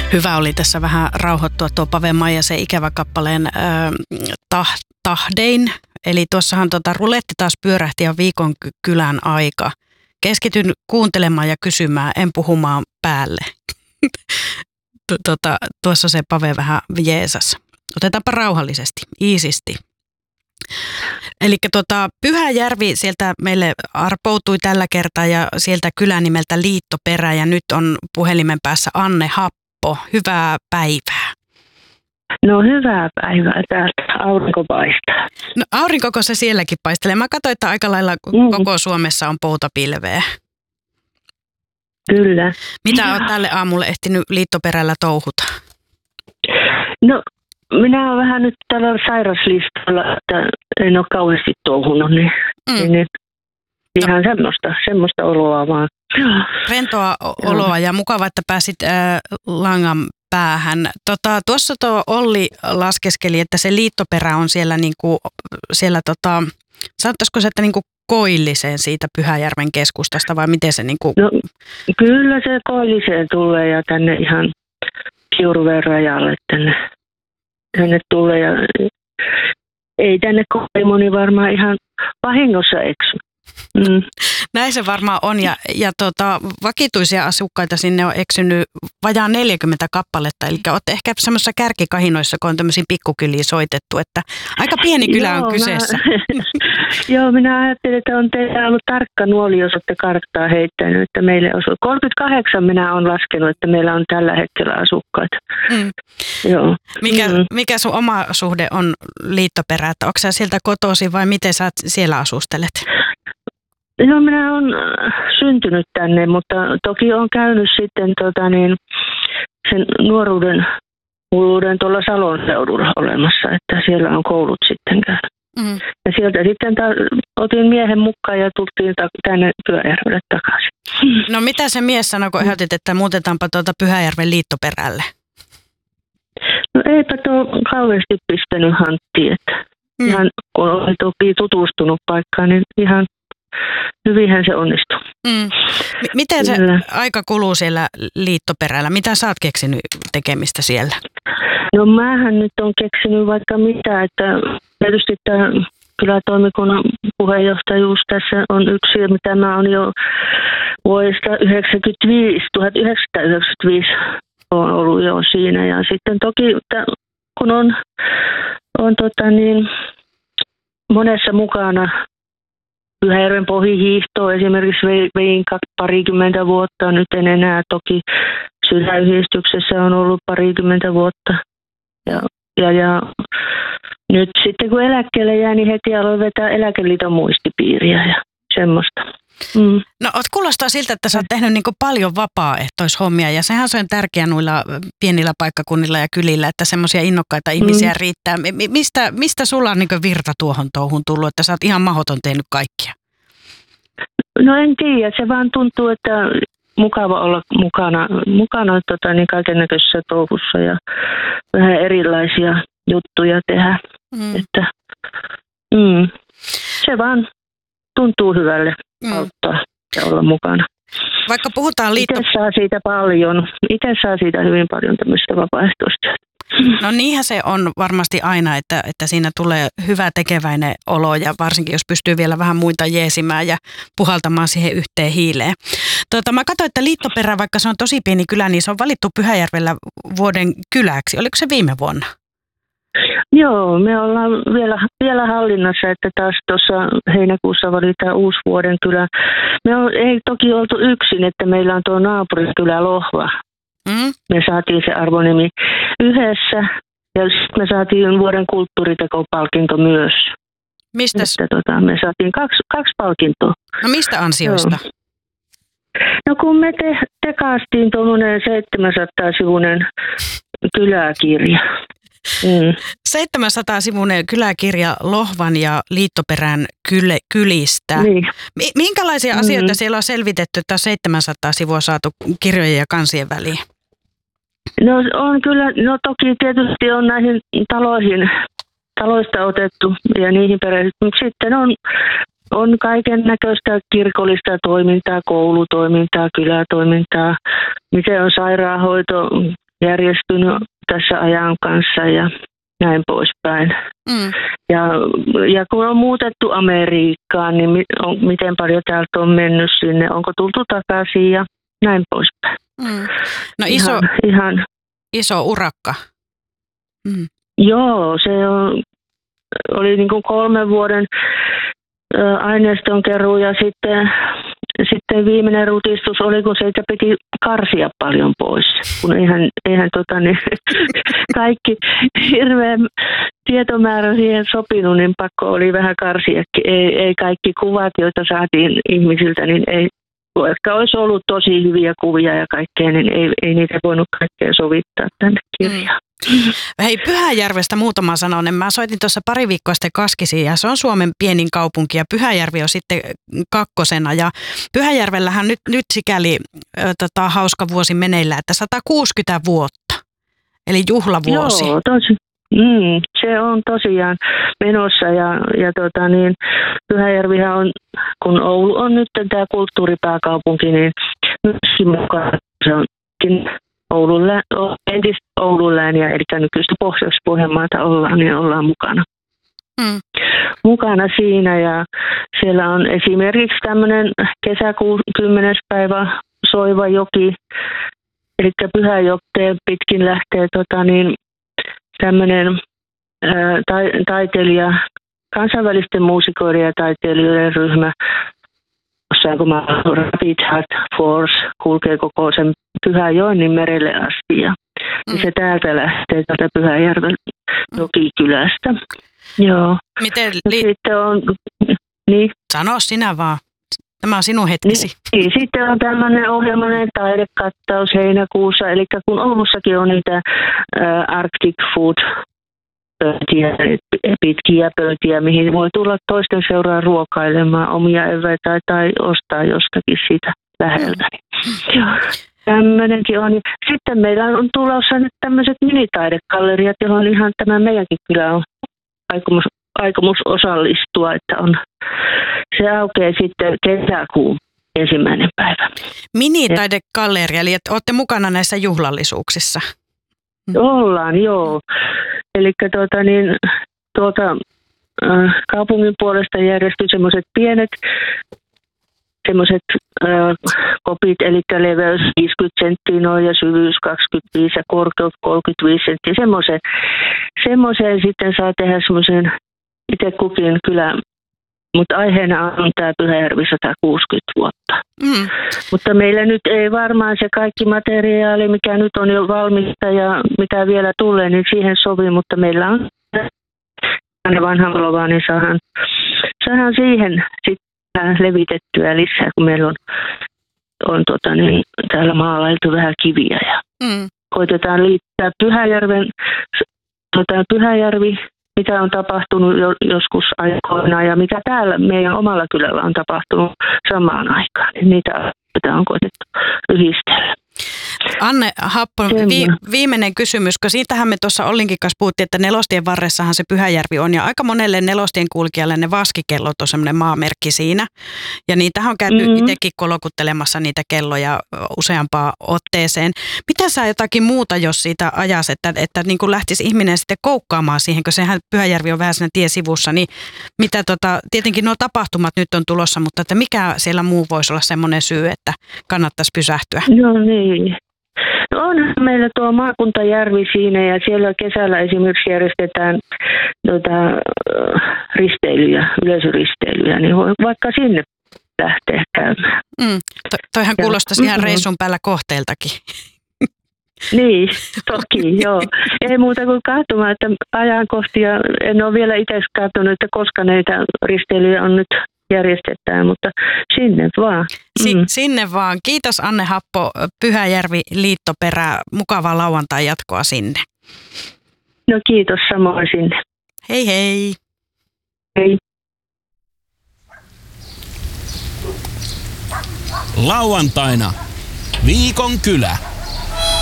Hyvä oli tässä vähän rauhoittua tuo Pave Maijasen Ikävä kappaleen tahdein. Eli tuossahan ruletti taas pyörähti ja viikon kylän aika. Keskityn kuuntelemaan ja kysymään, en puhumaan päälle. Tuossa se Pave vähän jeesas. Otetaanpa rauhallisesti, iisisti. Eli Pyhäjärvi sieltä meille arpoutui tällä kertaa ja sieltä kylän nimeltä Liittoperä ja nyt on puhelimen päässä Anne Happo. Hyvää päivää. No hyvää päivää, täältä aurinko paistaa. No aurinkoko se sielläkin paistelee. Mä katsoin, että aika lailla koko Suomessa on poutapilveä. Kyllä. Mitä olet tälle aamulle ehtinyt Liittoperällä touhuta? No minä olen vähän nyt tällä sairaslistalla, että en ole kauheasti touhunut, niin ihan semmoista oloa vaan. Rentoa oloa ja mukava, että pääsit langan päähän. Tuossa Olli laskeskeli, että se Liittoperä on siellä, sanottaisiko se, että koilliseen siitä Pyhäjärven keskustasta vai miten se No kyllä se koilliseen tulee ja tänne ihan Kiuruveen rajalle tänne tulee ja ei tänne kovin moni varmaan ihan vahingossa eksy. Näin se varmaan on ja vakituisia asukkaita sinne on eksynyt vajaan 40 kappaletta, eli olette ehkä semmoisessa kärkikahinoissa, kun on tämmöisiä pikkukyliä soitettu, että aika pieni kylä on kyseessä. Joo, minä ajattelin, että on teillä ollut tarkka nuoli, jos olette karttaa heittänyt, että meille osuu. 38 minä olen laskenut, että meillä on tällä hetkellä asukkaita. Joo. Mikä sun oma suhde on Liittoperä, että onko sä sieltä kotoisin vai miten sä siellä asustelet? No minä olen syntynyt tänne, mutta toki olen käynyt sitten sen nuoruuden hulluuden tuolla Salon seudulla olemassa, että siellä on koulut sitten käynyt. Ja sieltä sitten otin miehen mukaan ja tultiin tänne Pyhäjärvelle takaisin. No mitä se mies sanoi, kun ehdotit, että muutetaanpa Pyhäjärven Liittoperälle? No eipä tuo kauheasti pistänyt hanttiin, että ihan kun oli toki tutustunut paikkaan, niin ihan hyvinhän se onnistuu. Miten se aika kuluu siellä Liittoperällä? Mitä sä oot keksinyt tekemistä siellä? No mähän nyt on keksinyt vaikka mitä, että tietysti tämä kylätoimikunnan puheenjohtajuus tässä on yksi, mitä mä oon jo vuodesta 1995 on ollut jo siinä. Ja sitten toki kun on monessa mukana, Pyhäjärven pohjihiihtoa esimerkiksi vein parikymmentä vuotta, nyt en enää toki Sydänyhdistyksessä on ollut parikymmentä vuotta. Ja nyt sitten kun eläkkeelle jää, niin heti aloin vetää Eläkeliiton muistipiiriä ja semmoista. No kuulostaa siltä, että sä oot tehnyt paljon vapaaehtoishommia ja sehän on tärkeää noilla pienillä paikkakunnilla ja kylillä, että semmoisia innokkaita ihmisiä riittää. Mistä sulla on virta tuohon touhun tullut, että sä oot ihan mahdoton tehnyt kaikkia? No en tiedä, se vaan tuntuu, että mukava olla mukana kaiken näköisessä touhussa ja vähän erilaisia juttuja tehdä. Että, se vaan tuntuu hyvälle auttaa ja olla mukana. Vaikka puhutaan Itse saa siitä paljon. Itse saa siitä hyvin paljon tämmöistä vapaaehtoista. No niinhän se on varmasti aina, että siinä tulee hyvä tekeväinen olo ja varsinkin jos pystyy vielä vähän muita jeesimään ja puhaltamaan siihen yhteen hiileen. Mä katsoin, että Liittoperä, vaikka se on tosi pieni kylä, niin se on valittu Pyhäjärvellä vuoden kyläksi. Oliko se viime vuonna? Joo, me ollaan vielä hallinnassa, että taas tuossa heinäkuussa valitaan uusi vuoden kylä. Ei toki oltu yksin, että meillä on tuo naapurikylä Lohva. Me saatiin se arvonimi yhdessä ja me saatiin vuoden kulttuuritekopalkinto myös. Mistä? Me saatiin kaksi palkintoa. No mistä ansioista? Joo. No kun me tekaastiin tuommoinen 700-sivuinen kyläkirja. 700-sivuinen kyläkirja Lohvan ja Liittoperän kylistä. Niin. Minkälaisia asioita siellä on selvitetty, että 700 sivua saatu kirjojen ja kansien väliin? No on kyllä, toki tietysti on näihin taloista otettu ja niihin perehdytty, mutta sitten on kaiken näköistä kirkollista toimintaa, koulutoimintaa, kylätoimintaa, miten on sairaanhoito, järjestynyt tässä ajan kanssa ja näin poispäin. Ja kun on muutettu Amerikkaan, niin miten paljon täältä on mennyt sinne, onko tultu takaisin ja näin poispäin. No iso urakka. Joo, se oli niin kuin 3 vuoden aineiston keruu ja sitten viimeinen rutistus oli, kun siitä piti karsia paljon pois. Kun eihän kaikki hirveän tietomäärä siihen sopinut, niin pakko oli vähän karsiakin. Ei kaikki kuvat, joita saatiin ihmisiltä, niin ei, vaikka olisi ollut tosi hyviä kuvia ja kaikkea, niin ei niitä voinut kaikkea sovittaa tänne kirjaan. Hei, Pyhäjärvestä muutama sanonen. Mä soitin tuossa pari viikkoa sitten Kaskisiin ja se on Suomen pienin kaupunki ja Pyhäjärvi on sitten 2. Ja Pyhäjärvellähän nyt sikäli hauska vuosi meneillään, että 160 vuotta, eli juhlavuosi. Joo, se on tosiaan menossa ja Pyhäjärvihän on, kun Oulu on nyt tämä kulttuuripääkaupunki, niin myöskin mukaan se onkin entistä Oulun lääniä, eli nykyistä Pohjois-Pohjanmaata ollaan mukana. Mukana siinä ja siellä on esimerkiksi tämmöinen kesäkuun 10. päivä Soivajoki, eli Pyhäjokteen pitkin lähtee tämmöinen taiteilija, kansainvälisten muusikoiden ja taiteilijoiden ryhmä, jossain Rapid Heart Force kulkee koko sen Pyhäjoennin merelle asti ja se täältä lähtee täältä Pyhäjärven Jokikylästä. Joo. Miten sitten on, niin. Sano sinä vaan. Tämä on sinun hetkesi. Niin, sitten on tämmöinen ohjelmainen taidekattaus heinäkuussa, eli kun Oulussakin on niitä Arctic Food pöytiä, pitkiä pöytiä, mihin voi tulla toisten seuraan ruokailemaan omia eväitä tai ostaa jostakin siitä läheltä. Tämmöinenkin on. Sitten meillä on tulossa nyt tämmöiset minitaidegalleriat, johon ihan tämä meidänkin kyllä on aikomus osallistua, että on. Se aukeaa sitten kesäkuun 1. päivä. Minitaidegalleria, eli että olette mukana näissä juhlallisuuksissa? Ollaan, joo. Eli kaupungin puolesta järjestyy semmoiset pienet kopit, eli leveys 50 senttiä ja syvyys 25 ja korkeus 35 senttiä. Semmoiseen sitten saa tehdä semmoisen itse kukin kyllä, mutta aiheena on tämä Pyhäjärvi 160 vuotta. Mutta meillä nyt ei varmaan se kaikki materiaali, mikä nyt on jo valmista ja mitä vielä tulee, niin siihen sovi, mutta meillä on vanha valoa, niin saadaan siihen sitten levitettyä lisää, kun meillä on täällä maalailtu vähän kiviä ja koitetaan liittää Pyhäjärvi, mitä on tapahtunut joskus aikoina ja mitä täällä meidän omalla kylällä on tapahtunut samaan aikaan. Niitä on koitettu yhdistellä. Anne Happo, viimeinen kysymys, kun siitähän me tuossa Ollinkin kanssa puhuttiin, että Nelostien varressahan se Pyhäjärvi on ja aika monelle Nelostien kulkijalle ne vaskikellot on semmoinen maamerkki siinä. Ja niitähän on käyty itsekin kolokuttelemassa niitä kelloja useampaan otteeseen. Mitä sä jotakin muuta, jos siitä ajas, että niin kuin lähtisi ihminen sitten koukkaamaan siihen, kun sehän Pyhäjärvi on vähän siinä tiesivussa, niin mitä tietenkin nuo tapahtumat nyt on tulossa, mutta että mikä siellä muu voisi olla semmoinen syy, että kannattaisi pysähtyä? No niin. No onhan meillä tuo maakuntajärvi siinä ja siellä kesällä esimerkiksi järjestetään risteilyjä, yleisöristeilyjä, niin voi vaikka sinne lähteä käymään. Toihan kuulostaisi ihan reissun päällä kohteeltakin. Niin, toki, joo. Ei muuta kuin katsomaan, että ajankohtia, en ole vielä itse katsonut, että koska näitä risteilyjä on nyt järjestetään, mutta sinne vaan. Sinne vaan. Kiitos Anne Happo, Pyhäjärvi Liittoperä. Mukavaa lauantai jatkoa sinne. No kiitos samoin sinne. Hei hei. Hei. Lauantaina Viikon kylä.